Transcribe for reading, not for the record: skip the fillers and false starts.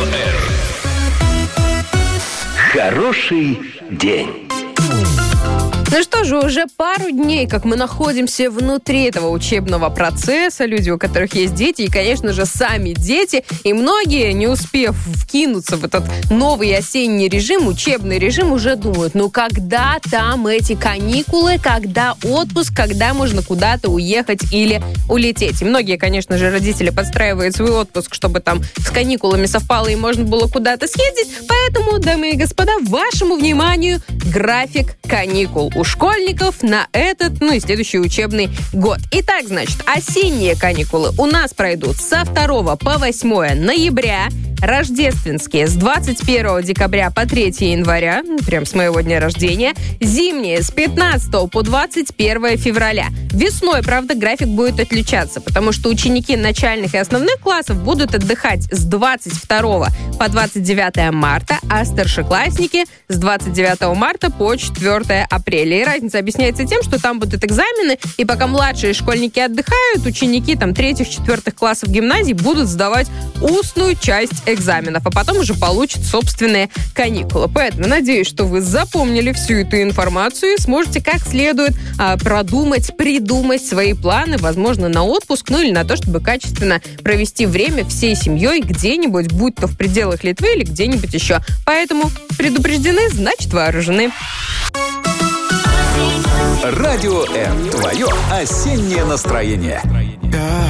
Хороший день. Ну что же, уже пару дней, как мы находимся внутри этого учебного процесса, люди, у которых есть дети, и, конечно же, сами дети, и многие, не успев вкинуться в этот новый осенний режим, учебный режим, уже думают, ну когда там эти каникулы, когда отпуск, когда можно куда-то уехать или улететь. И многие, конечно же, родители подстраивают свой отпуск, чтобы там с каникулами совпало и можно было куда-то съездить, поэтому, дамы и господа, вашему вниманию график каникул у школьников на этот, и следующий учебный год. Итак, значит, осенние каникулы у нас пройдут со 2 по 8 ноября, рождественские с 21 декабря по 3 января, прям с моего дня рождения, зимние с 15 по 21 февраля. Весной, правда, график будет отличаться, потому что ученики начальных и основных классов будут отдыхать с 22 по 29 марта, а старшеклассники с 29 марта по 4 апреля. И разница объясняется тем, что там будут экзамены, и пока младшие школьники отдыхают, ученики 3-4 классов гимназий будут сдавать устную часть экзаменов, а потом уже получат собственные каникулы. Поэтому надеюсь, что вы запомнили всю эту информацию и сможете как следует продумать, придумать свои планы, возможно, на отпуск, или на то, чтобы качественно провести время всей семьей где-нибудь, будь то в пределах Литвы или где-нибудь еще. Поэтому предупреждены, значит вооружены. Радио М. Твое осеннее настроение.